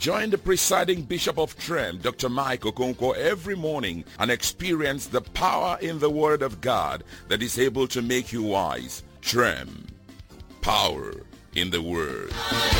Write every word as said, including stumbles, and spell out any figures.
Join the presiding Bishop of Trem, Doctor Mike Okonkwo, every morning and experience the power in the Word of God that is able to make you wise. Trem, power in the Word.